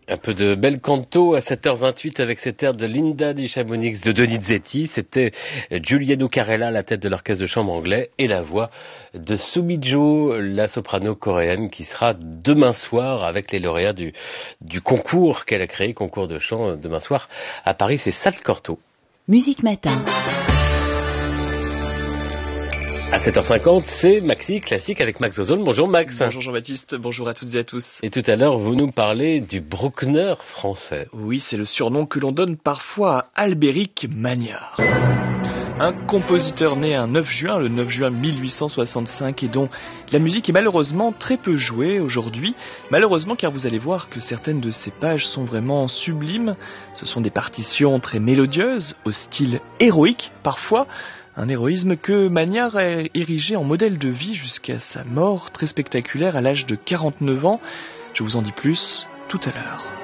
Un peu de bel canto à 7h28 avec cet air de Linda di Chamonix de Donizetti. C'était Giuliano Carella à la tête de l'orchestre de chambre anglais et la voix de Sumijo, la soprano coréenne qui sera demain soir avec les lauréats du concours qu'elle a créé, concours de chant demain soir à Paris, c'est Salle Cortot. Musique Matin. À 7h50, c'est Maxi Classique avec Max Ozone. Bonjour Max. Bonjour Jean-Baptiste, bonjour à toutes et à tous. Et tout à l'heure, vous nous parlez du Bruckner français. Oui, c'est le surnom que l'on donne parfois à Albéric Magnard. Un compositeur né le 9 juin 1865 et dont la musique est malheureusement très peu jouée aujourd'hui. Malheureusement car vous allez voir que certaines de ses pages sont vraiment sublimes. Ce sont des partitions très mélodieuses, au style héroïque parfois. Un héroïsme que Magnard a érigé en modèle de vie jusqu'à sa mort très spectaculaire à l'âge de 49 ans. Je vous en dis plus tout à l'heure.